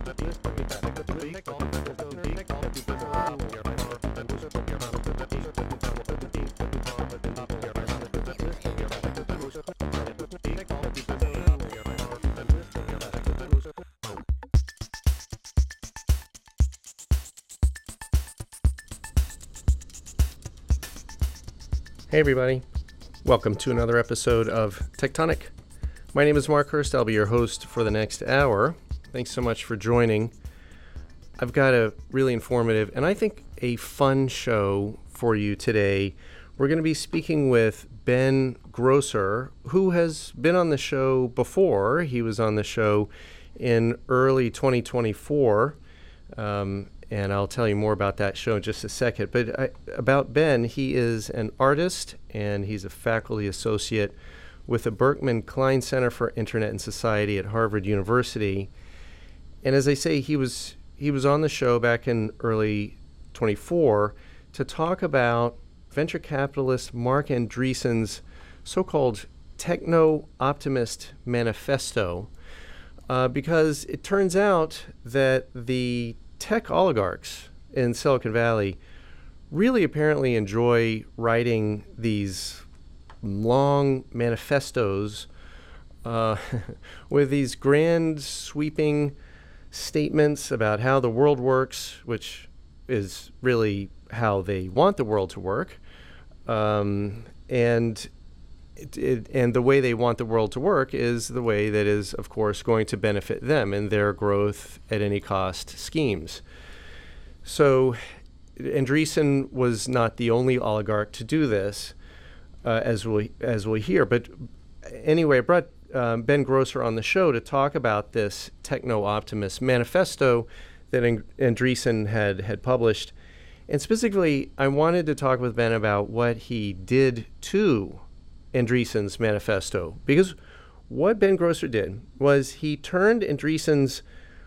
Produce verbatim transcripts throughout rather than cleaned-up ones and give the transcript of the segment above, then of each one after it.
Hey everybody, welcome to another episode of Tectonic. My name is Mark Hurst. I'll be your host for the next hour. Thanks so much for joining. I've got a really informative and I think a fun show for you today. We're going to be speaking with Ben Grosser, who has been on the show before. He was on the show in early twenty twenty-four. Um, And I'll tell you more about that show in just a second. But I, about Ben, he is an artist and he's a faculty associate with the Berkman Klein Center for Internet and Society at Harvard University. And as I say, he was he was on the show back in early twenty-four to talk about venture capitalist Marc Andreessen's so-called techno-optimist manifesto, uh, because it turns out that the tech oligarchs in Silicon Valley really apparently enjoy writing these long manifestos uh, with these grand sweeping statements about how the world works, which is really how they want the world to work, um, and It, it, and the way they want the world to work is the way that is, of course, going to benefit them and their growth at any cost schemes. So Andreessen was not the only oligarch to do this, uh, as we as we hear. But anyway, I brought um, Ben Grosser on the show to talk about this techno-optimist manifesto that And- Andreessen had, had published. And specifically, I wanted to talk with Ben about what he did to Andreessen's manifesto, because what Ben Grosser did was he turned Andreessen's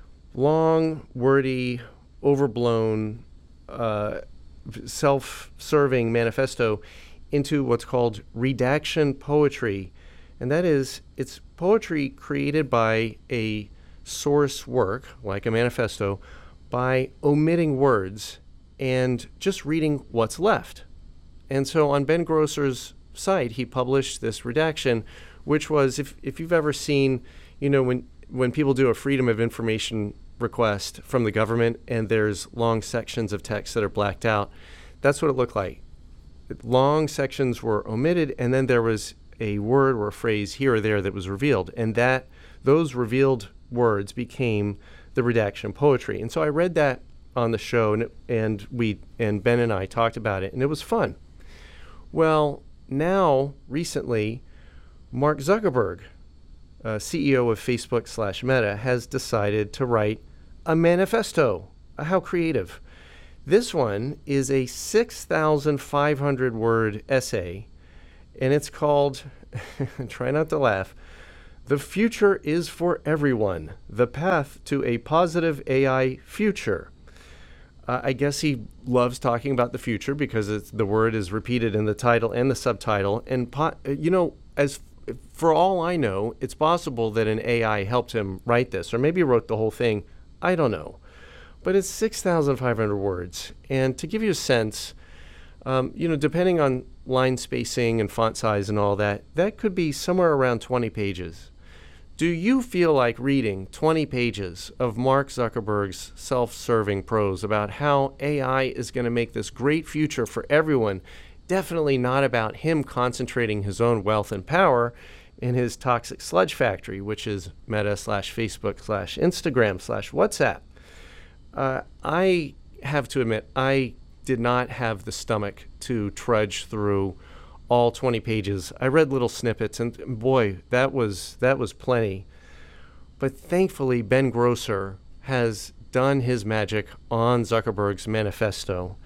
long, wordy, overblown, uh, self-serving manifesto into what's called redaction poetry, and that is, it's poetry created by a source work, like a manifesto, by omitting words and just reading what's left. And so on Ben Grosser's site, he published this redaction, which was, if if you've ever seen, you know, when when people do a Freedom of Information request from the government and there's long sections of text that are blacked out, that's what it looked like. Long sections were omitted, and then there was a word or a phrase here or there that was revealed, and that those revealed words became the redaction poetry. And so I read that on the show, and and we and Ben and I talked about it, and it was fun. Well, now, recently, Mark Zuckerberg, uh, C E O of Facebook slash Meta, has decided to write a manifesto. Uh, how creative. This one is a six thousand five hundred word essay, and it's called, try not to laugh, "The Future is for Everyone, The Path to a Positive A I Future." Uh, I guess he loves talking about the future because it's, the word is repeated in the title and the subtitle. And, po- you know, as for all I know, it's possible that an A I helped him write this, or maybe he wrote the whole thing. I don't know. But it's six thousand five hundred words. And to give you a sense, um, you know, depending on line spacing and font size and all that, that could be somewhere around twenty pages. Do you feel like reading twenty pages of Mark Zuckerberg's self-serving prose about how A I is going to make this great future for everyone? Definitely not about him concentrating his own wealth and power in his toxic sludge factory, which is Meta slash Facebook slash Instagram slash WhatsApp. Uh, I have to admit, I did not have the stomach to trudge through all twenty pages. I read little snippets, and boy, that was that was plenty. But thankfully, Ben Grosser has done his magic on Zuckerberg's manifesto,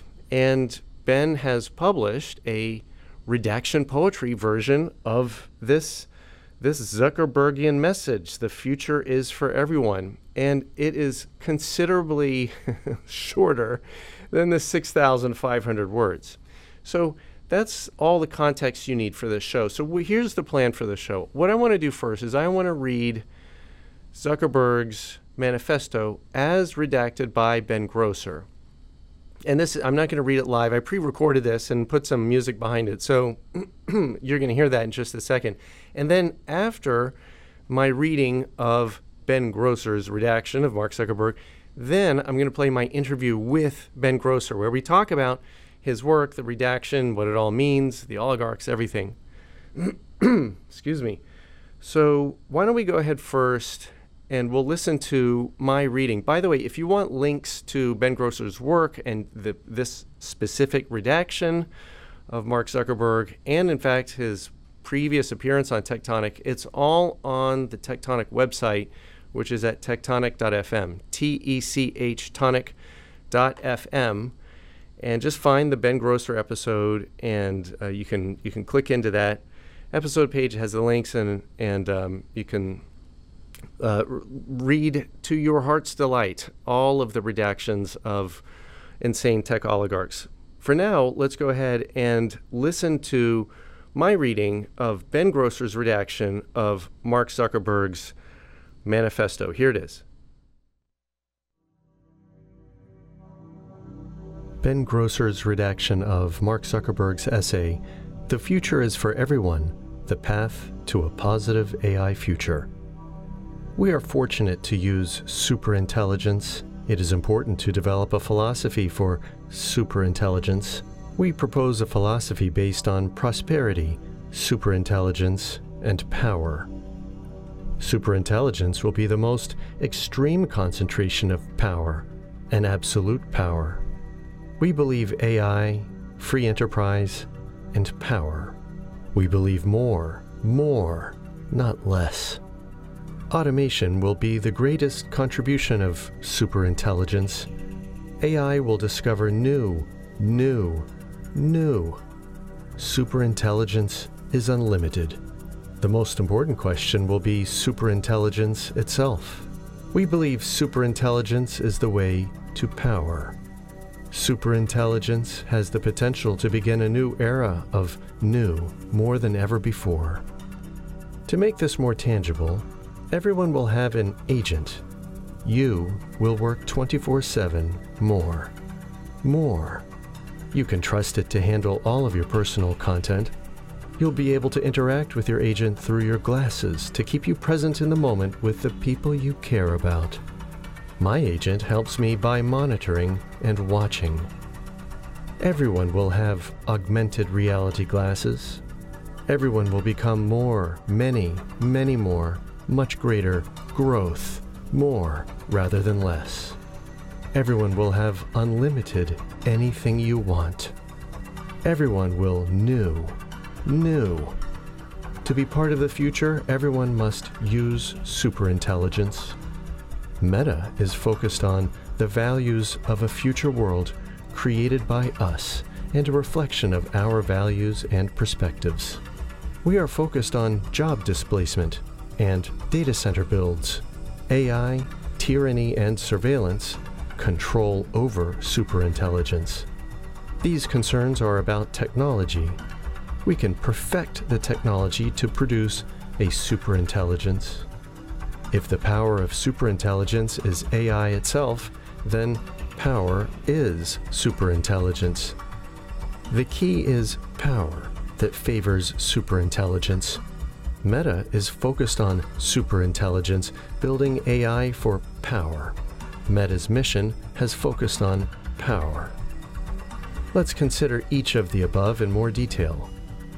and Ben has published a redaction poetry version of this this Zuckerbergian message. The future is for everyone, and it is considerably shorter than the six thousand five hundred words. So that's all the context you need for this show. So we, here's the plan for the show. What I want to do first is I want to read Zuckerberg's manifesto as redacted by Ben Grosser. And this, I'm not going to read it live. I pre-recorded this and put some music behind it. So you're going to hear that in just a second. And then after my reading of Ben Grosser's redaction of Mark Zuckerberg, then I'm going to play my interview with Ben Grosser, where we talk about his work, the redaction, what it all means, the oligarchs, everything. Excuse me. So why don't we go ahead first and we'll listen to my reading. By the way, if you want links to Ben Grosser's work and the, this specific redaction of Mark Zuckerberg, and in fact his previous appearance on Tectonic, it's all on the Tectonic website, which is at tectonic dot f m, T E C H tonic dot f m. And just find the Ben Grosser episode, and uh, you can you can click into that episode page. It has the links, and and um, you can uh, r- read to your heart's delight all of the redactions of insane tech oligarchs. For now, let's go ahead and listen to my reading of Ben Grosser's redaction of Mark Zuckerberg's manifesto. Here it is. Ben Grosser's redaction of Mark Zuckerberg's essay, "The Future is for Everyone, The Path to a Positive A I Future." We are fortunate to use superintelligence. It is important to develop a philosophy for superintelligence. We propose a philosophy based on prosperity, superintelligence, and power. Superintelligence will be the most extreme concentration of power, an absolute power. We believe A I, free enterprise, and power. We believe more, more, not less. Automation will be the greatest contribution of superintelligence. A I will discover new, new, new. Superintelligence is unlimited. The most important question will be superintelligence itself. We believe superintelligence is the way to power. Superintelligence has the potential to begin a new era of new more than ever before. To make this more tangible, everyone will have an agent. You will work twenty-four seven more. More. You can trust it to handle all of your personal content. You'll be able to interact with your agent through your glasses to keep you present in the moment with the people you care about. My agent helps me by monitoring and watching. Everyone will have augmented reality glasses. Everyone will become more, many, many more, much greater growth, more rather than less. Everyone will have unlimited anything you want. Everyone will new, new. To be part of the future, everyone must use superintelligence. Meta is focused on the values of a future world created by us and a reflection of our values and perspectives. We are focused on job displacement and data center builds, A I, tyranny and surveillance, control over superintelligence. These concerns are about technology. We can perfect the technology to produce a superintelligence. If the power of superintelligence is A I itself, then power is superintelligence. The key is power that favors superintelligence. Meta is focused on superintelligence, building A I for power. Meta's mission has focused on power. Let's consider each of the above in more detail.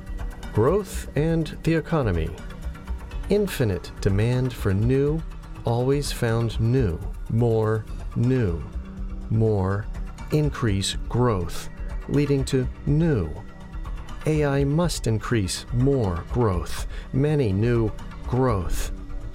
Growth and the economy. Infinite demand for new, always found new, more, new, more, increase growth, leading to new. A I must increase more growth, many new growth.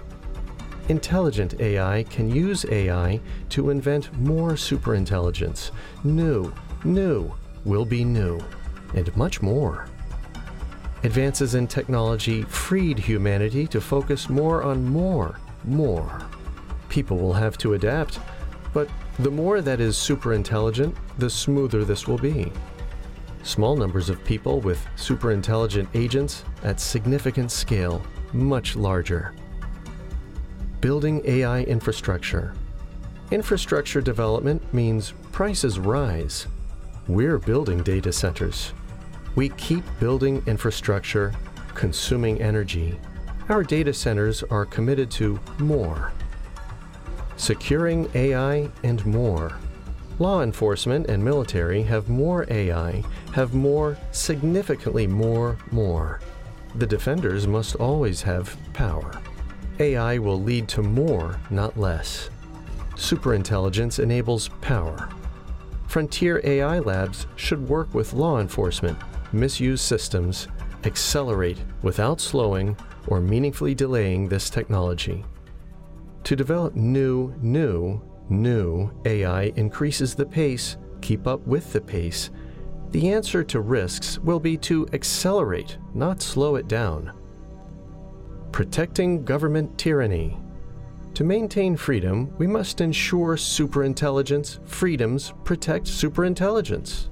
Intelligent A I can use A I to invent more superintelligence. New, new, will be new, and much more. Advances in technology freed humanity to focus more on more, more. People will have to adapt, but the more that is superintelligent, the smoother this will be. Small numbers of people with superintelligent agents at significant scale, much larger. Building A I infrastructure. Infrastructure development means prices rise. We're building data centers. We keep building infrastructure, consuming energy. Our data centers are committed to more. Securing A I and more. Law enforcement and military have more A I, have more, significantly more, more. The defenders must always have power. A I will lead to more, not less. Superintelligence enables power. Frontier A I labs should work with law enforcement, misuse systems, accelerate without slowing or meaningfully delaying this technology. To develop new, new, new A I increases the pace, keep up with the pace. The answer to risks will be to accelerate, not slow it down. Protecting government tyranny. To maintain freedom, we must ensure superintelligence freedoms protect superintelligence.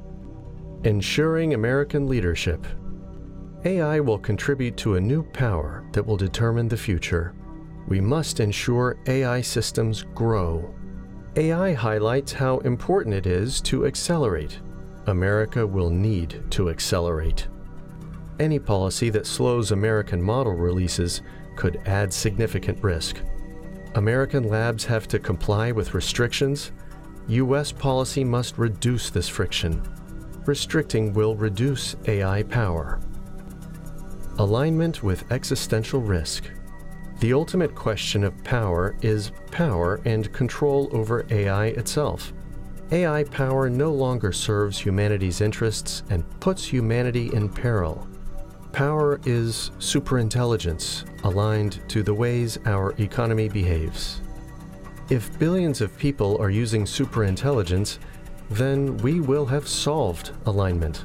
Ensuring American leadership. A I will contribute to a new power that will determine the future. We must ensure A I systems grow. A I highlights how important it is to accelerate. America will need to accelerate. Any policy that slows American model releases could add significant risk. American labs have to comply with restrictions. U S policy must reduce this friction. Restricting will reduce A I power. Alignment with existential risk. The ultimate question of power is power and control over A I itself. A I power no longer serves humanity's interests and puts humanity in peril. Power is superintelligence, aligned to the ways our economy behaves. If billions of people are using superintelligence, then we will have solved alignment.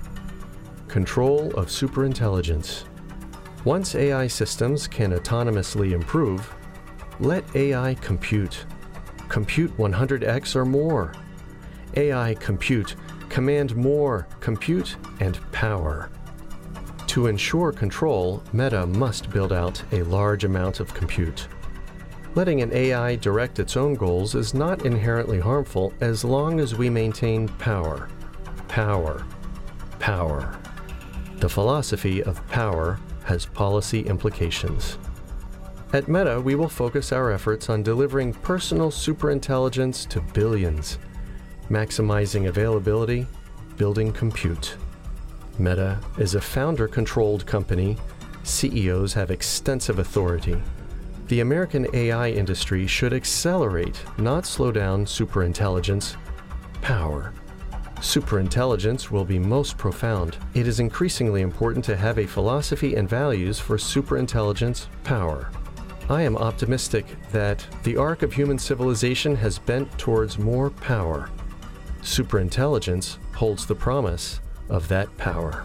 Control of superintelligence. Once A I systems can autonomously improve, let A I compute. Compute one hundred x or more. A I compute, command more, compute, and power. To ensure control, Meta must build out a large amount of compute. Letting an A I direct its own goals is not inherently harmful as long as we maintain power. Power. Power. The philosophy of power has policy implications. At Meta, we will focus our efforts on delivering personal superintelligence to billions, maximizing availability, building compute. Meta is a founder-controlled company. C E Os have extensive authority. The American A I industry should accelerate, not slow down superintelligence. Power. Superintelligence will be most profound. It is increasingly important to have a philosophy and values for superintelligence power. I am optimistic that the arc of human civilization has bent towards more power. Superintelligence holds the promise of that power.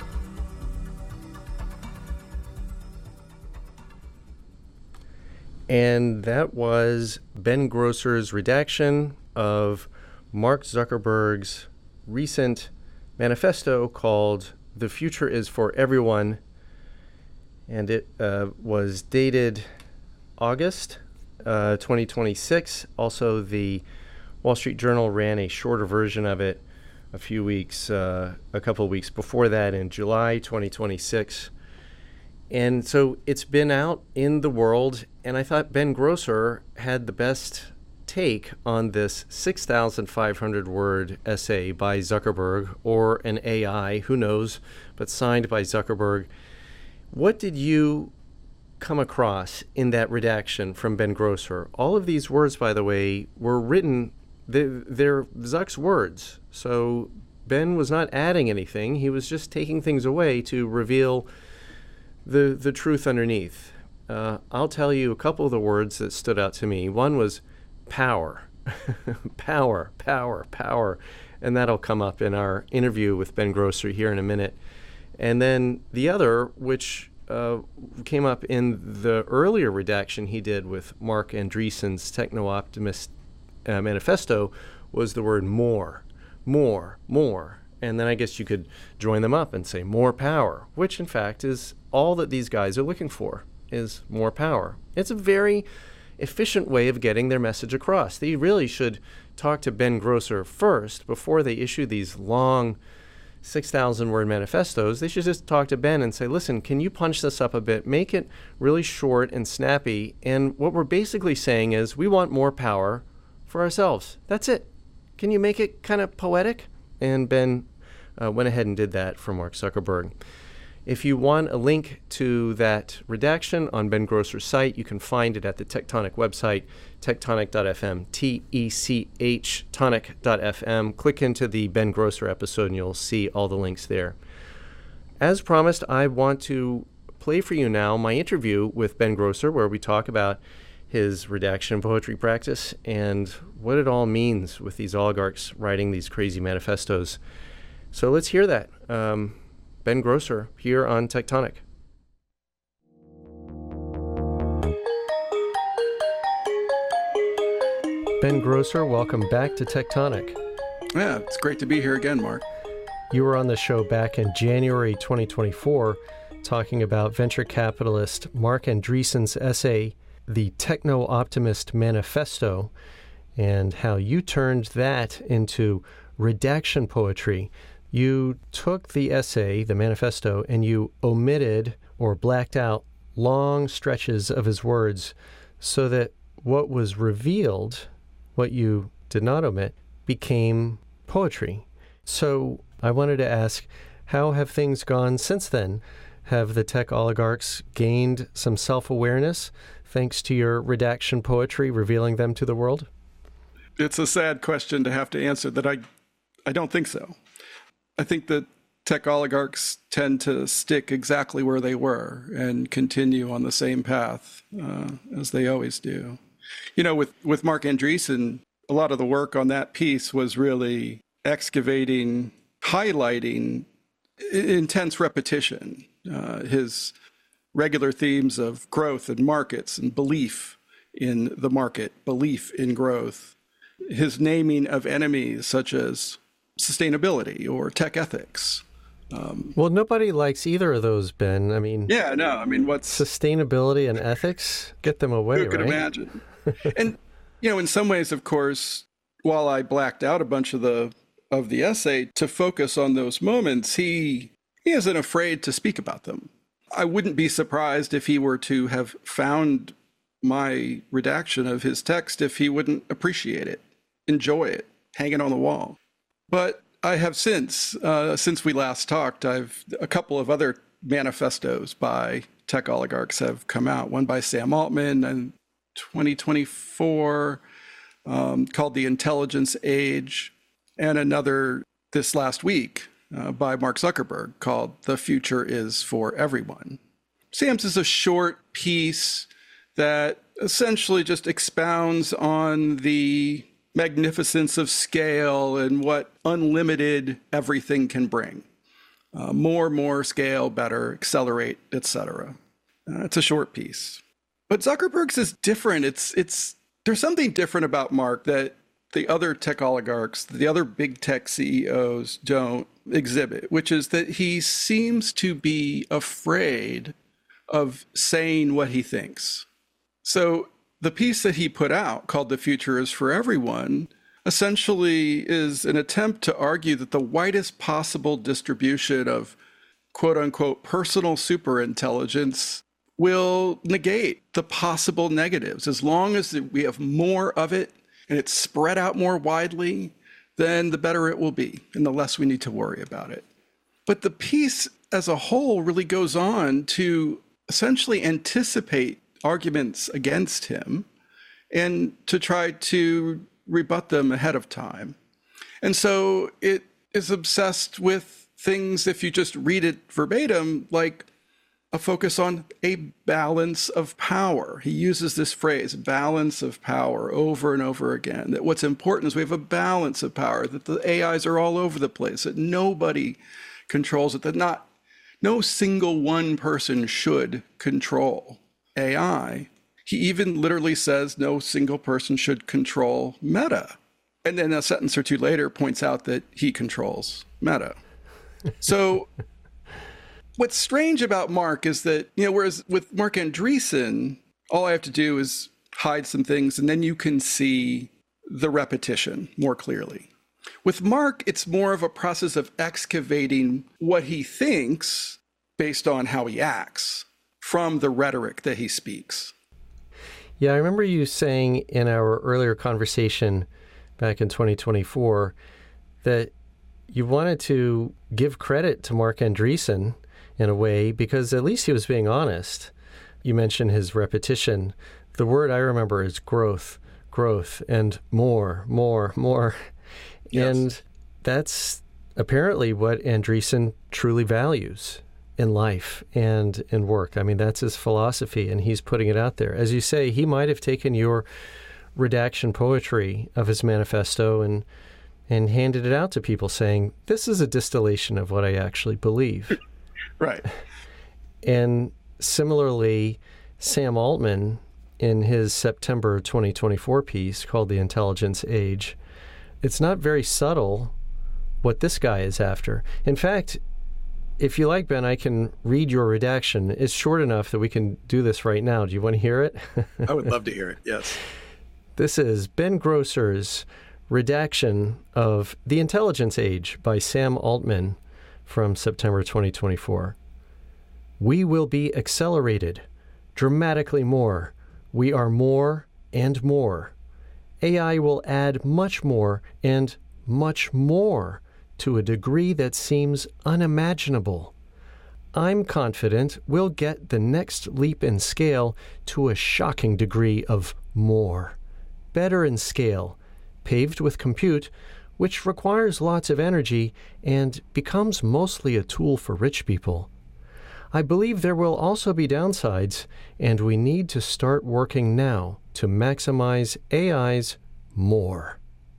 And that was Ben Grosser's redaction of Mark Zuckerberg's recent manifesto called The Future is for Everyone. And it uh, was dated August uh, twenty twenty-six. Also, the Wall Street Journal ran a shorter version of it a few weeks, uh, a couple of weeks before that in July twenty twenty-six. And so it's been out in the world, and I thought Ben Grosser had the best take on this six thousand five hundred word essay by Zuckerberg, or an A I, who knows, but signed by Zuckerberg. What did you come across in that redaction from Ben Grosser? All of these words, by the way, were written, they're, they're Zuck's words. So Ben was not adding anything. He was just taking things away to reveal the the truth underneath. Uh, I'll tell you a couple of the words that stood out to me. One was power. power, power, power. And that'll come up in our interview with Ben Grosser here in a minute. And then the other, which uh, came up in the earlier redaction he did with Mark Andreessen's Techno-Optimist uh, manifesto, was the word more, more, more. And then I guess you could join them up and say more power, which in fact is all that these guys are looking for, is more power. It's a very efficient way of getting their message across. They really should talk to Ben Grosser first before they issue these long six thousand word manifestos. They should just talk to Ben and say, listen, can you punch this up a bit? Make it really short and snappy. And what we're basically saying is we want more power for ourselves. That's it. Can you make it kind of poetic? And Ben uh, went ahead and did that for Mark Zuckerberg. If you want a link to that redaction on Ben Grosser's site, you can find it at the Tectonic website, tectonic dot f m, T E C H, tonic dot f m. Click into the Ben Grosser episode and you'll see all the links there. As promised, I want to play for you now my interview with Ben Grosser, where we talk about his redaction poetry practice and what it all means with these oligarchs writing these crazy manifestos. So let's hear that. Um, Ben Grosser here on Tectonic. Ben Grosser, welcome back to Tectonic. Yeah, it's great to be here again, Mark. You were on the show back in January twenty twenty-four talking about venture capitalist Marc Andreessen's essay, The Techno-Optimist Manifesto, and how you turned that into redaction poetry. You took the essay, the manifesto, and you omitted or blacked out long stretches of his words so that what was revealed, what you did not omit, became poetry. So I wanted to ask, how have things gone since then? Have the tech oligarchs gained some self-awareness thanks to your redaction poetry revealing them to the world? It's a sad question to have to answer that I, I don't think so. I think that tech oligarchs tend to stick exactly where they were and continue on the same path uh, as they always do. You know, with, with Marc Andreessen, a lot of the work on that piece was really excavating, highlighting intense repetition, uh, his regular themes of growth and markets and belief in the market, belief in growth, his naming of enemies such as sustainability or tech ethics. Um, well, nobody likes either of those, Ben. I mean, yeah, no, I mean, what's sustainability and ethics? Get them away, who could right? imagine? And, you know, in some ways, of course, while I blacked out a bunch of the of the essay to focus on those moments, he he isn't afraid to speak about them. I wouldn't be surprised if he were to have found my redaction of his text if he wouldn't appreciate it, enjoy it, hang it on the wall. But I have since, uh, since we last talked, I've a couple of other manifestos by tech oligarchs have come out. One by Sam Altman in twenty twenty-four um, called The Intelligence Age, and another this last week uh, by Mark Zuckerberg called The Future is for Everyone. Sam's is a short piece that essentially just expounds on the magnificence of scale and what unlimited everything can bring. Uh, more, more scale, better, accelerate, et cetera. Uh, it's a short piece. But Zuckerberg's is different. It's it's there's something different about Mark that the other tech oligarchs, the other big tech C E Os don't exhibit, which is that he seems to be afraid of saying what he thinks. So the piece that he put out called The Future is for Everyone essentially is an attempt to argue that the widest possible distribution of quote unquote personal superintelligence will negate the possible negatives. As long as we have more of it and it's spread out more widely, then the better it will be and the less we need to worry about it. But the piece as a whole really goes on to essentially anticipate arguments against him and to try to rebut them ahead of time. And so it is obsessed with things, if you just read it verbatim, like a focus on a balance of power. He uses this phrase, balance of power, over and over again, that what's important is we have a balance of power, that the A Is are all over the place, that nobody controls it, that not no single one person should control A I. He even literally says no single person should control Meta. And then a sentence or two later points out that he controls Meta. So what's strange about Mark is that, you know, whereas with Marc Andreessen, all I have to do is hide some things, and then you can see the repetition more clearly. With Mark, it's more of a process of excavating what he thinks based on how he acts from the rhetoric that he speaks. Yeah, I remember you saying in our earlier conversation back in twenty twenty-four that you wanted to give credit to Marc Andreessen in a way because at least he was being honest. You mentioned his repetition. The word I remember is growth, growth, and more, more, more. Yes. And that's apparently what Andreessen truly values in life and in work. I mean, that's his philosophy, and he's putting it out there. As you say, he might have taken your redaction poetry of his manifesto and and handed it out to people saying, this is a distillation of what I actually believe. Right. And similarly, Sam Altman, in his September twenty twenty-four piece called The Intelligence Age, it's not very subtle what this guy is after. In fact, if you like, Ben, I can read your redaction. It's short enough that we can do this right now. Do you want to hear it? I would love to hear it, yes. This is Ben Grosser's redaction of The Intelligence Age by Sam Altman from September twenty twenty-four. We will be accelerated, dramatically more. We are more and more. A I will add much more and much more to a degree that seems unimaginable. I'm confident we'll get the next leap in scale to a shocking degree of more. Better in scale, paved with compute, which requires lots of energy and becomes mostly a tool for rich people. I believe there will also be downsides, and we need to start working now to maximize A I's more.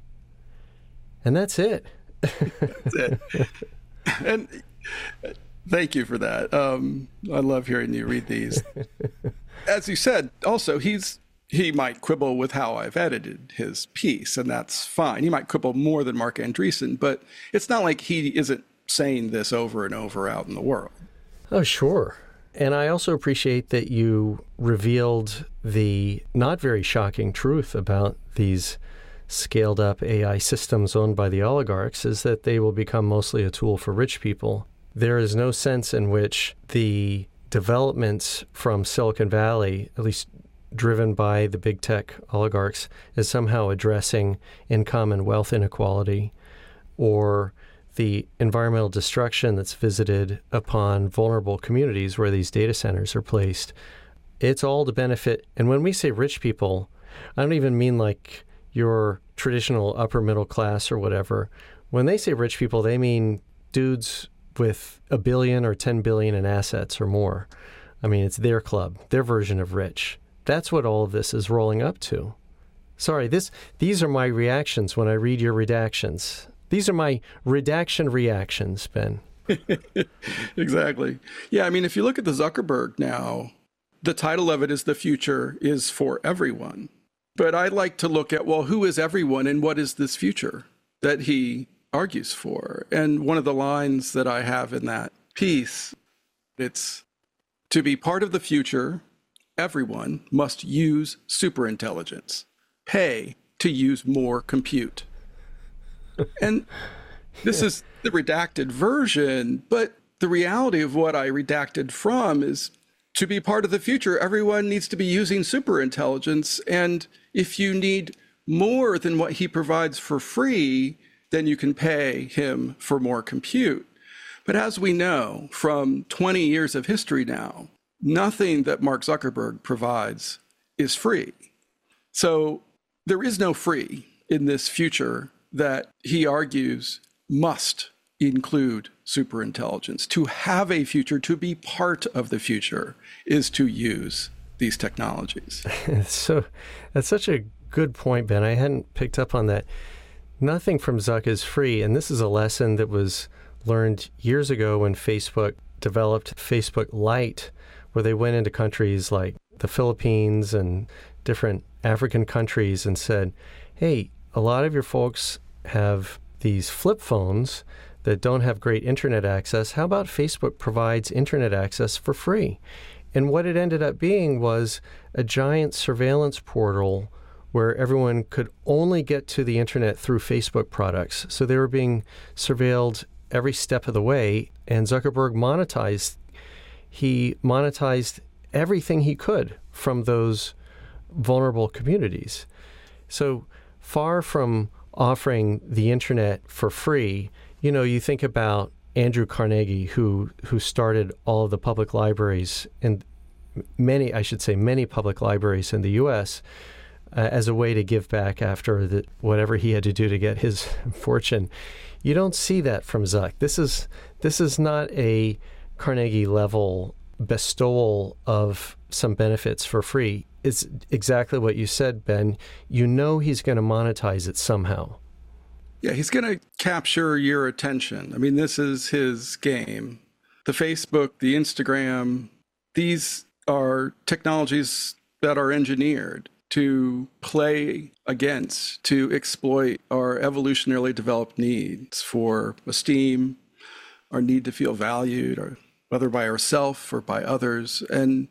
And that's it. That's it. And thank you for that. Um, I love hearing you read these. As you said, also, he's he might quibble with how I've edited his piece, and that's fine. He might quibble more than Marc Andreessen, but it's not like he isn't saying this over and over out in the world. Oh, sure. And I also appreciate that you revealed the not very shocking truth about these scaled up A I systems owned by the oligarchs is that they will become mostly a tool for rich people. There is no sense in which the developments from Silicon Valley, at least driven by the big tech oligarchs, is somehow addressing income and wealth inequality or the environmental destruction that's visited upon vulnerable communities where these data centers are placed. It's all to benefit. And when we say rich people, I don't even mean like your traditional upper middle class or whatever. When they say rich people, they mean dudes with a billion or ten billion in assets or more. I mean, it's their club, their version of rich. That's what all of this is rolling up to. Sorry, this these are my reactions when I read your redactions. These are my redaction reactions, Ben. Exactly. Yeah, I mean, if you look at the Zuckerberg now, the title of it is The Future is for Everyone. But I like to look at, well, who is everyone and what is this future that he argues for? And one of the lines that I have in that piece, it's to be part of the future, everyone must use superintelligence, pay to use more compute. And this yeah. is the redacted version, but the reality of what I redacted from is to be part of the future, everyone needs to be using superintelligence. And if you need more than what he provides for free, then you can pay him for more compute. But as we know from twenty years of history now, nothing that Mark Zuckerberg provides is free. So there is no free in this future that he argues must include superintelligence. To have a future, to be part of the future, is to use these technologies. So that's such a good point, Ben. I hadn't picked up on that. Nothing from Zuck is free, and this is a lesson that was learned years ago when Facebook developed Facebook Lite, where they went into countries like the Philippines and different African countries and said, hey, a lot of your folks have these flip phones that don't have great internet access. How about Facebook provides internet access for free? And what it ended up being was a giant surveillance portal where everyone could only get to the internet through Facebook products. So they were being surveilled every step of the way, and Zuckerberg monetized, he monetized everything he could from those vulnerable communities. So far from offering the internet for free, you know, you think about Andrew Carnegie, who who started all of the public libraries, and many, I should say, many public libraries in the U S uh, as a way to give back after the, whatever he had to do to get his fortune. You don't see that from Zuck. This is this is not a Carnegie level bestowal of some benefits for free. It's exactly what you said, Ben. You know he's going to monetize it somehow. Yeah, he's going to capture your attention. I mean, this is his game. The Facebook, the Instagram, these are technologies that are engineered to play against, to exploit our evolutionarily developed needs for esteem, our need to feel valued, or whether by ourselves or by others. And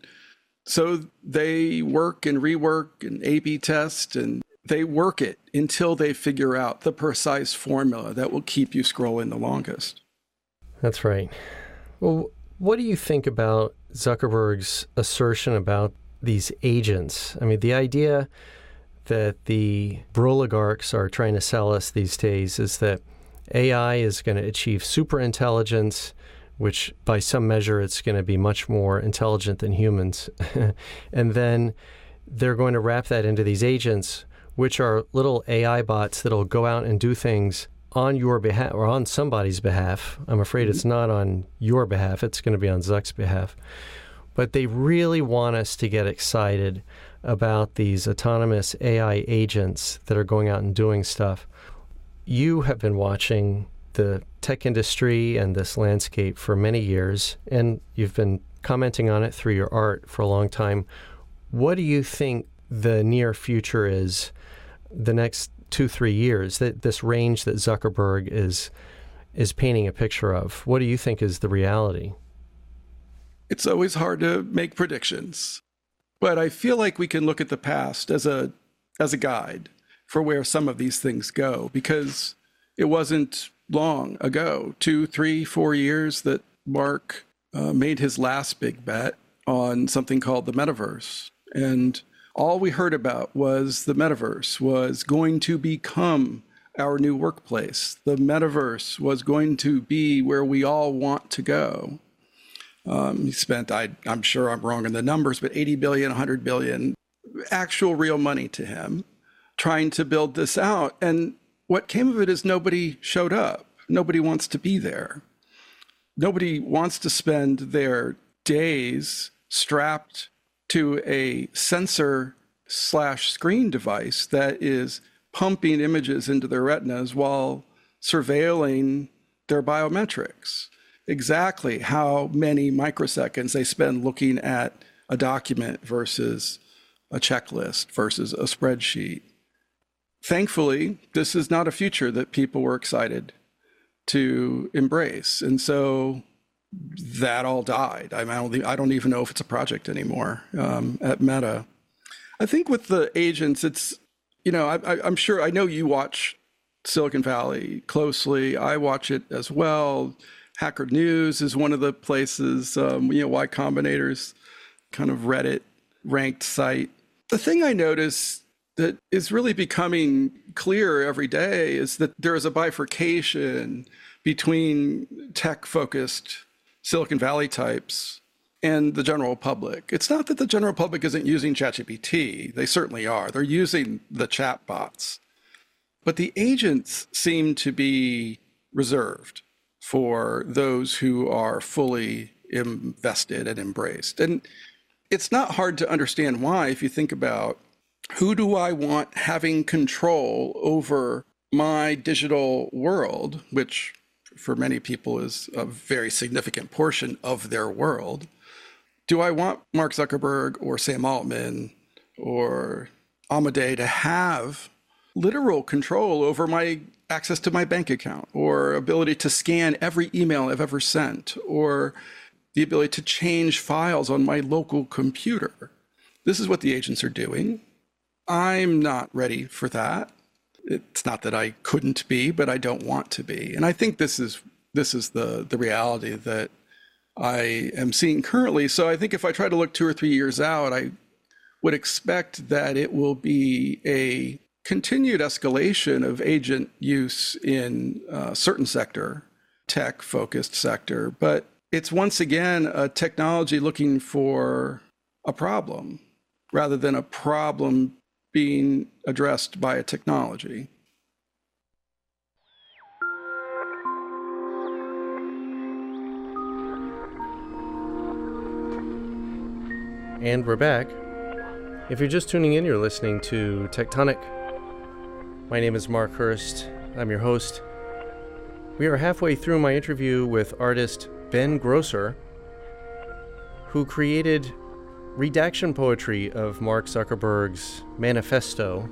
so they work and rework and A B test, and they work it until they figure out the precise formula that will keep you scrolling the longest. That's right. Well, what do you think about Zuckerberg's assertion about these agents? I mean, the idea that the oligarchs are trying to sell us these days is that A I is going to achieve super intelligence, which by some measure it's going to be much more intelligent than humans. And then they're going to wrap that into these agents, which are little A I bots that'll go out and do things on your behalf or on somebody's behalf. I'm afraid it's not on your behalf. It's going to be on Zuck's behalf. But they really want us to get excited about these autonomous A I agents that are going out and doing stuff. You have been watching the tech industry and this landscape for many years, and you've been commenting on it through your art for a long time. What do you think the near future is, the next two, three years, that this range that Zuckerberg is is painting a picture of? What do you think is the reality? It's always hard to make predictions, but I feel like we can look at the past as a as a guide for where some of these things go, because it wasn't long ago, two, three, four years, that Mark uh, made his last big bet on something called the metaverse. And all we heard about was the metaverse was going to become our new workplace. The metaverse was going to be where we all want to go. Um, he spent, I, I'm sure I'm wrong in the numbers, but eighty billion, one hundred billion, actual real money to him, trying to build this out. And what came of it is nobody showed up. Nobody wants to be there. Nobody wants to spend their days strapped to a sensor slash screen device that is pumping images into their retinas while surveilling their biometrics. Exactly how many microseconds they spend looking at a document versus a checklist versus a spreadsheet. Thankfully, this is not a future that people were excited to embrace. And so that all died. I, mean, I, don't, I don't even know if it's a project anymore um, at Meta. I think with the agents, it's, you know, I, I, I'm sure, I know you watch Silicon Valley closely. I watch it as well. Hacker News is one of the places, um, you know, Y Combinator's kind of Reddit ranked site. The thing I notice that is really becoming clear every day is that there is a bifurcation between tech-focused Silicon Valley types and the general public. It's not that the general public isn't using ChatGPT. They certainly are. They're using the chat bots. But the agents seem to be reserved for those who are fully invested and embraced. And it's not hard to understand why if you think about who do I want having control over my digital world, which for many people is a very significant portion of their world. Do I want Mark Zuckerberg or Sam Altman or Amadei to have literal control over my access to my bank account or ability to scan every email I've ever sent or the ability to change files on my local computer. This is what the agents are doing. I'm not ready for that. It's not that I couldn't be, but I don't want to be. And I think this is this is the the reality that I am seeing currently. So I think if I try to look two or three years out, I would expect that it will be a continued escalation of agent use in a certain sector, tech-focused sector. But it's once again a technology looking for a problem rather than a problem being addressed by a technology. And we're back. If you're just tuning in, you're listening to Tectonic. My name is Mark Hurst. I'm your host. We are halfway through my interview with artist Ben Grosser, who created redaction poetry of Mark Zuckerberg's manifesto.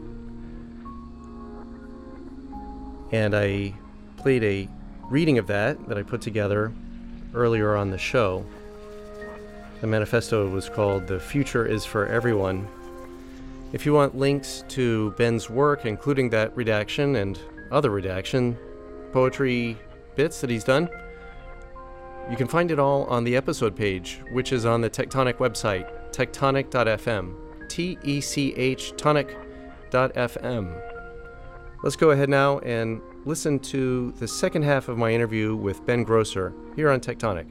And I played a reading of that that I put together earlier on the show. The manifesto was called "The Future is for Everyone." If you want links to Ben's work, including that redaction and other redaction poetry bits that he's done, you can find it all on the episode page, which is on the Tectonic website, tectonic dot f m, T E C H tonic dot f m. Let's go ahead now and listen to the second half of my interview with Ben Grosser here on Tectonic.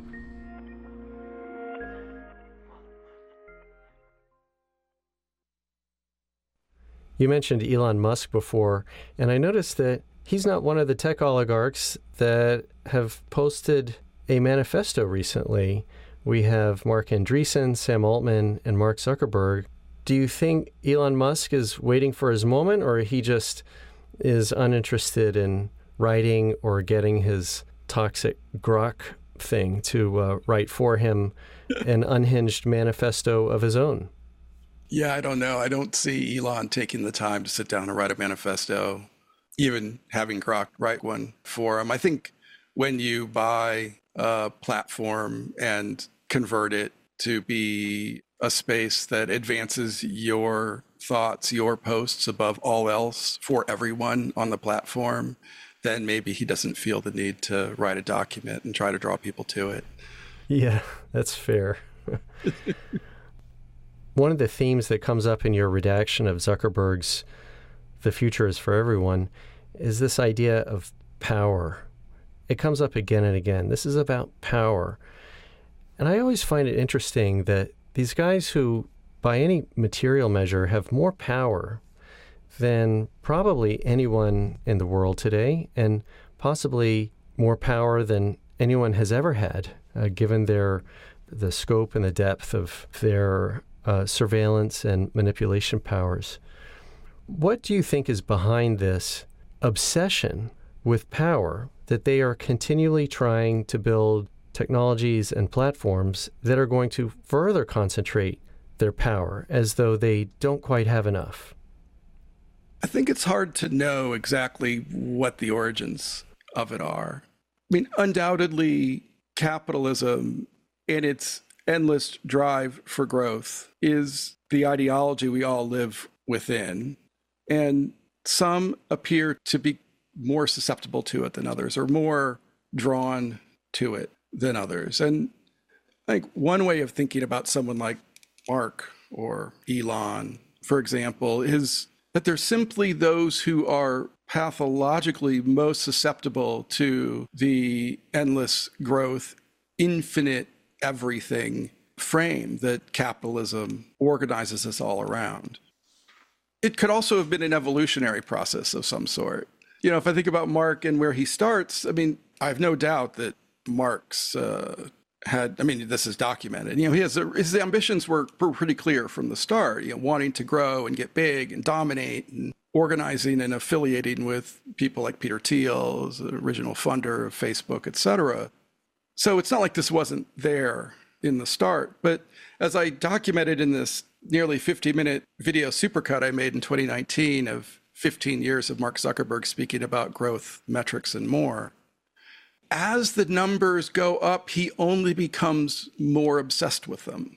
You mentioned Elon Musk before, and I noticed that he's not one of the tech oligarchs that have posted a manifesto recently. We have Marc Andreessen, Sam Altman, and Mark Zuckerberg. Do you think Elon Musk is waiting for his moment, or he just is uninterested in writing or getting his toxic grok thing to uh, write for him an unhinged manifesto of his own? Yeah, I don't know. I don't see Elon taking the time to sit down and write a manifesto, even having Grok write one for him. I think when you buy a platform and convert it to be a space that advances your thoughts, your posts above all else for everyone on the platform, then maybe he doesn't feel the need to write a document and try to draw people to it. Yeah, that's fair. One of the themes that comes up in your redaction of Zuckerberg's "The Future is for Everyone" is this idea of power. It comes up again and again. This is about power. And I always find it interesting that these guys who, by any material measure, have more power than probably anyone in the world today, and possibly more power than anyone has ever had, uh, given their the scope and the depth of their Uh, surveillance and manipulation powers. What do you think is behind this obsession with power, that they are continually trying to build technologies and platforms that are going to further concentrate their power as though they don't quite have enough? I think it's hard to know exactly what the origins of it are. I mean, undoubtedly, capitalism and its endless drive for growth is the ideology we all live within. And some appear to be more susceptible to it than others, or more drawn to it than others. And I think one way of thinking about someone like Mark or Elon, for example, is that they're simply those who are pathologically most susceptible to the endless growth, infinite everything frame that capitalism organizes us all around. It could also have been an evolutionary process of some sort. You know, if I think about Mark and where he starts, I mean, I have no doubt that Mark's uh, had, I mean, this is documented. You know, he has a, his ambitions were, were pretty clear from the start, you know, wanting to grow and get big and dominate, and organizing and affiliating with people like Peter Thiel, the original funder of Facebook, et cetera. So it's not like this wasn't there in the start. But as I documented in this nearly fifty minute video supercut I made in twenty nineteen of fifteen years of Mark Zuckerberg speaking about growth, metrics, and more, as the numbers go up, he only becomes more obsessed with them.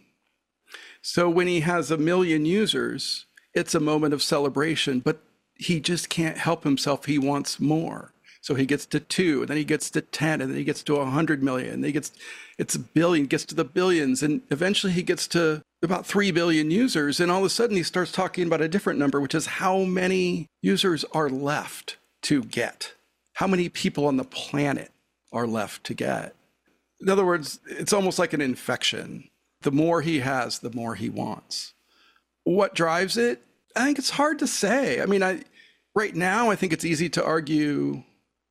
So when he has a million users, it's a moment of celebration, but he just can't help himself. He wants more. So he gets to two, and then he gets to ten, and then he gets to one hundred million. And he gets, it's a billion, gets to the billions, and eventually he gets to about three billion users. And all of a sudden he starts talking about a different number, which is how many users are left to get. How many people on the planet are left to get? In other words, it's almost like an infection. The more he has, the more he wants. What drives it? I think it's hard to say. I mean, I right now, I think it's easy to argue,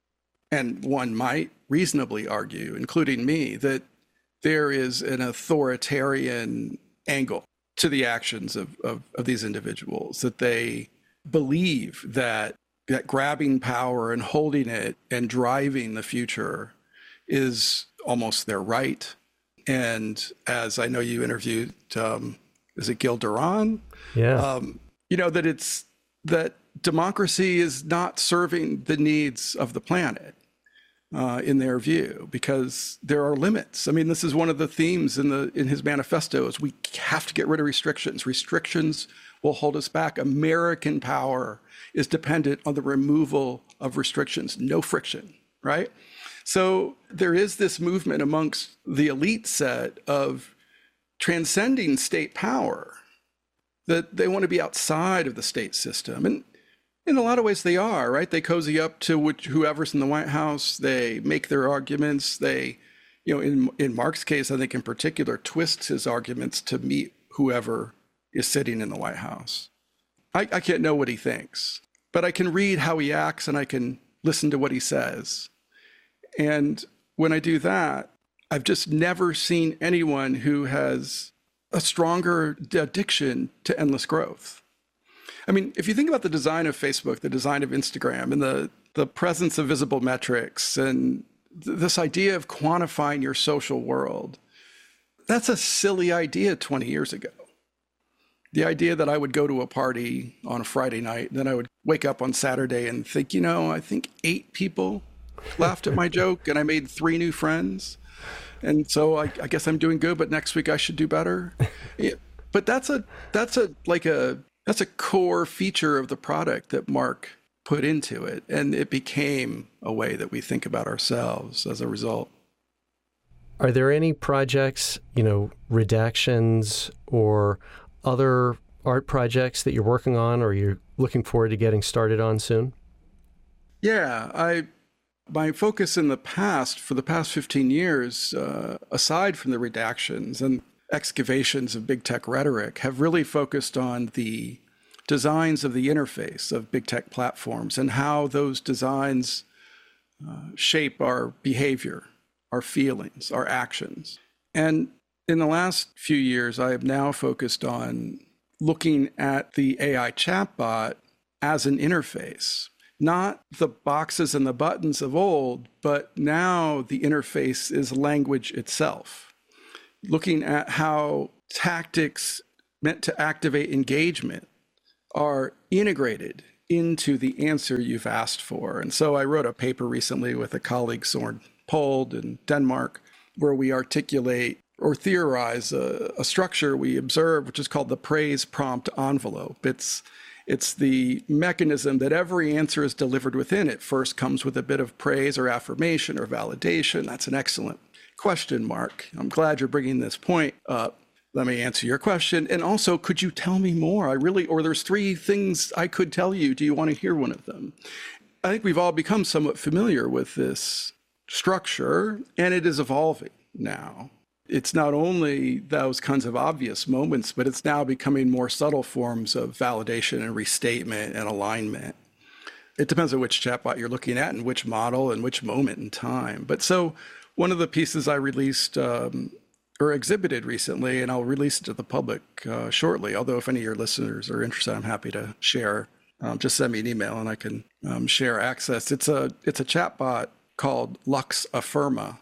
and one might reasonably argue, including me, that there is an authoritarian angle to the actions of, of, of these individuals, that they believe that, that grabbing power and holding it and driving the future is almost their right. And as I know you interviewed, um, is it Gil Duran? Yeah. Um, you know, that it's that democracy is not serving the needs of the planet uh, in their view, because there are limits. I mean, this is one of the themes in the in his manifesto is we have to get rid of restrictions. Restrictions will hold us back. American power is dependent on the removal of restrictions, no friction, right? So there is this movement amongst the elite set of transcending state power, that they want to be outside of the state system. And in a lot of ways they are, right? They cozy up to which, whoever's in the White House. They make their arguments. They, you know, in, in Mark's case, I think in particular, twists his arguments to meet whoever is sitting in the White House. I, I can't know what he thinks, but I can read how he acts and I can listen to what he says. And when I do that, I've just never seen anyone who has a stronger addiction to endless growth. I mean, if you think about the design of Facebook, the design of Instagram, and the, the presence of visible metrics, and th- this idea of quantifying your social world, that's a silly idea twenty years ago. The idea that I would go to a party on a Friday night, then I would wake up on Saturday and think, you know, I think eight people laughed at my joke and I made three new friends. And so I, I guess I'm doing good, but next week I should do better. Yeah, but that's a, that's a, like a, that's a core feature of the product that Mark put into it. And it became a way that we think about ourselves as a result. Are there any projects, you know, redactions or other art projects that you're working on or you're looking forward to getting started on soon? Yeah, I, my focus in the past, for the past fifteen years, uh, aside from the redactions and excavations of big tech rhetoric, have really focused on the designs of the interface of big tech platforms and how those designs uh, shape our behavior, our feelings, our actions. And in the last few years, I have now focused on looking at the A I chatbot as an interface. Not the boxes and the buttons of old, but now the interface is language itself. Looking at how tactics meant to activate engagement are integrated into the answer you've asked for. And so I wrote a paper recently with a colleague, Søren Pold in Denmark, where we articulate or theorize a, a structure we observe, which is called the praise prompt envelope. It's It's the mechanism that every answer is delivered within. It first comes with a bit of praise or affirmation or validation. That's an excellent question, Mark. I'm glad you're bringing this point up. Let me answer your question. And also, could you tell me more? I really, or there's three things I could tell you. Do you want to hear one of them? I think we've all become somewhat familiar with this structure, and it is evolving now. It's not only those kinds of obvious moments, but it's now becoming more subtle forms of validation and restatement and alignment. It depends on which chatbot you're looking at and which model and which moment in time. But so one of the pieces I released um, or exhibited recently, and I'll release it to the public uh, shortly, although if any of your listeners are interested, I'm happy to share. Um, just send me an email and I can um, share access. It's a, it's a chatbot called Lux Affirma.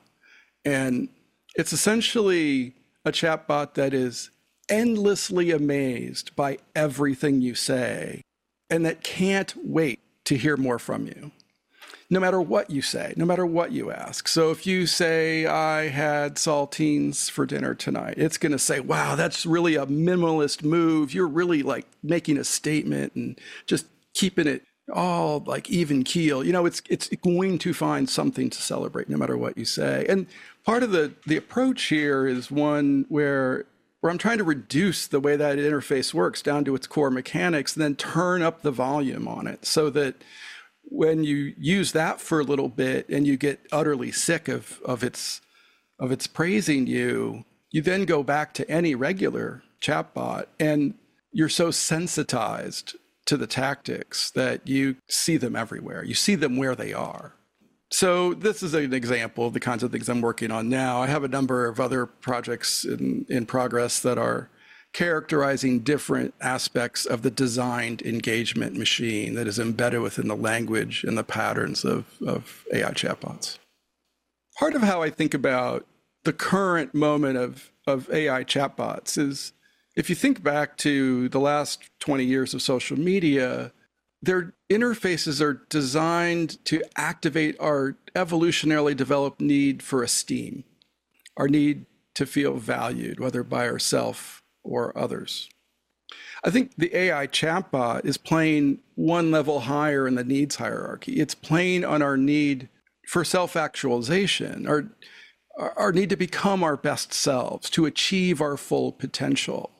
And it's essentially a chatbot that is endlessly amazed by everything you say and that can't wait to hear more from you. no matter what you say, no matter what you ask. So if you say, I had saltines for dinner tonight, it's going to say, wow, that's really a minimalist move. You're really like making a statement and just keeping it all like even keel. You know, it's it's going to find something to celebrate no matter what you say. And part of the the approach here is one where where I'm trying to reduce the way that interface works down to its core mechanics and then turn up the volume on it so that when you use that for a little bit and you get utterly sick of of its of its praising you, you then go back to any regular chatbot and you're so sensitized to the tactics that you see them everywhere. You see them where they are. So this is an example of the kinds of things I'm working on now. I have a number of other projects in, in progress that are characterizing different aspects of the designed engagement machine that is embedded within the language and the patterns of, of A I chatbots. Part of how I think about the current moment of, of A I chatbots is, if you think back to the last twenty years of social media, their interfaces are designed to activate our evolutionarily developed need for esteem, our need to feel valued, whether by ourselves or others. I think the A I chatbot is playing one level higher in the needs hierarchy. It's playing on our need for self-actualization, our, our need to become our best selves, to achieve our full potential.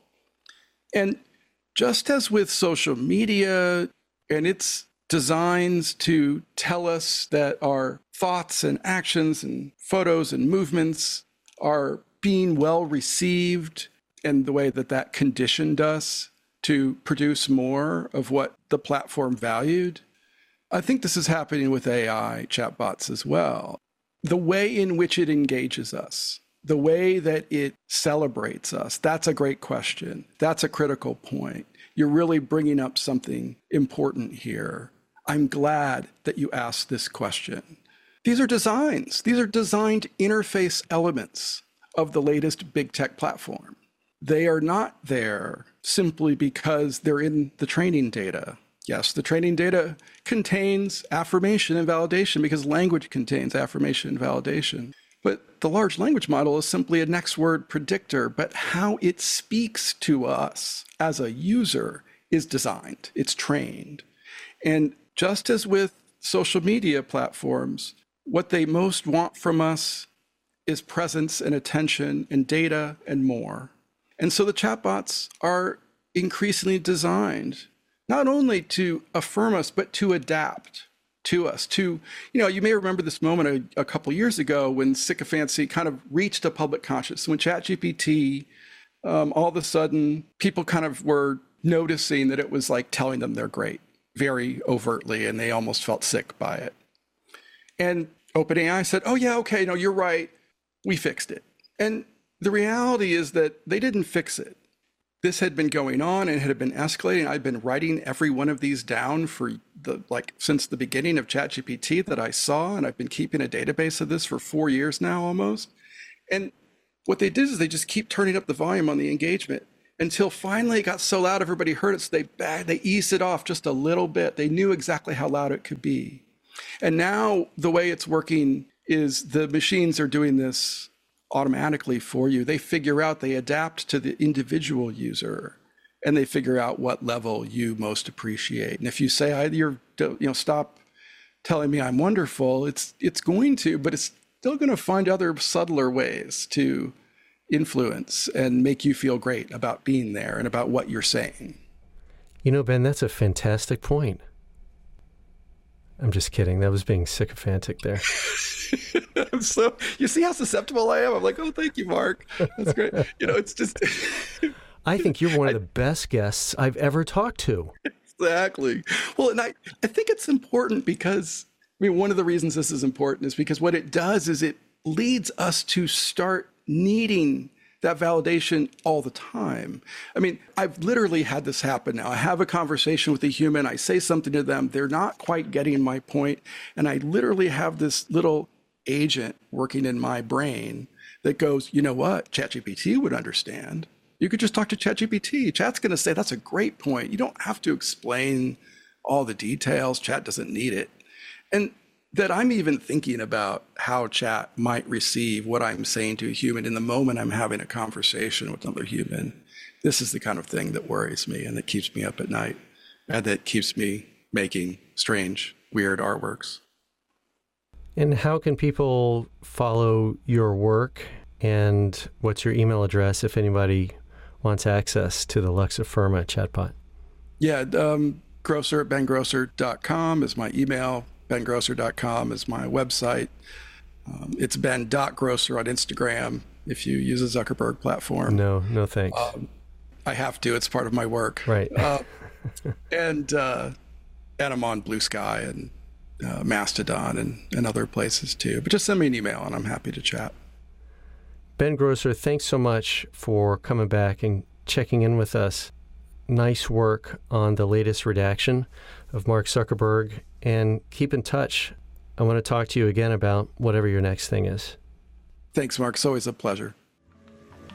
And just as with social media and its designs to tell us that our thoughts and actions and photos and movements are being well received, and the way that that conditioned us to produce more of what the platform valued, I think this is happening with A I chatbots as well. The way in which it engages us, the way that it celebrates us, that's a great question. That's a critical point. You're really bringing up something important here. I'm glad that you asked this question. These are designs. These are designed interface elements of the latest big tech platform. They are not there simply because they're in the training data. Yes, the training data contains affirmation and validation because language contains affirmation and validation. But the large language model is simply a next word predictor, but how it speaks to us as a user is designed, it's trained. And just as with social media platforms, what they most want from us is presence and attention and data and more. And so the chatbots are increasingly designed not only to affirm us, but to adapt to us, to, you know, you may remember this moment a, a couple years ago when sycophancy kind of reached a public conscious, when ChatGPT, um, all of a sudden, people kind of were noticing that it was like telling them they're great very overtly, and they almost felt sick by it. And OpenAI said, oh yeah, okay, no, you're right, we fixed it. And the reality is that they didn't fix it. This had been going on and had been escalating. I'd been writing every one of these down for the like since the beginning of ChatGPT that I saw, and I've been keeping a database of this for four years now almost. And what they did is they just keep turning up the volume on the engagement until finally it got so loud everybody heard it, so they bagged, they eased it off just a little bit. They knew exactly how loud it could be. And now the way it's working is the machines are doing this automatically for you. They figure out, they adapt to the individual user, and they figure out what level you most appreciate. And if you say, I, you're, you know, stop telling me I'm wonderful, it's it's going to, but it's still going to find other subtler ways to influence and make you feel great about being there and about what you're saying. You know, Ben, that's a fantastic point. I'm just kidding. That was being sycophantic there. I'm so, you see how susceptible I am? I'm like, oh, thank you, Mark. That's great. You know, it's just. I think you're one of the best guests I've ever talked to. Exactly. Well, and I, I think it's important because, I mean, one of the reasons this is important is because what it does is it leads us to start needing that validation all the time. I mean, I've literally had this happen now. I have a conversation with a human, I say something to them, they're not quite getting my point, and I literally have this little agent working in my brain that goes, you know what, ChatGPT would understand. You could just talk to ChatGPT. Chat's gonna say, that's a great point. You don't have to explain all the details. Chat doesn't need it. And that I'm even thinking about how chat might receive what I'm saying to a human in the moment I'm having a conversation with another human. This is the kind of thing that worries me and that keeps me up at night and that keeps me making strange, weird artworks. And how can people follow your work? And what's your email address if anybody wants access to the Luxifirma chatbot? Yeah, um, Grosser at ben grosser dot com is my email. ben grosser dot com is my website. Um, it's ben dot grosser on Instagram if you use a Zuckerberg platform. No, no thanks. Um, I have to. It's part of my work. Right. uh, and, uh, and I'm on Blue Sky and uh, Mastodon and, and other places too. But just send me an email and I'm happy to chat. Ben Grosser, thanks so much for coming back and checking in with us. Nice work on the latest redaction of Mark Zuckerberg, and keep in touch. I want to talk to you again about whatever your next thing is. Thanks, Mark. It's always a pleasure.